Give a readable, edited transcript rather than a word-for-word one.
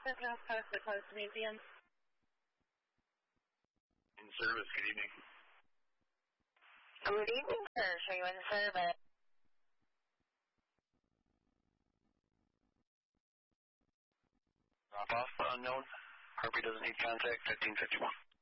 Past the Coast Museum. In service, good evening. Good evening, sir. Show you in service. Drop off unknown. Harpy doesn't need contact, 1551.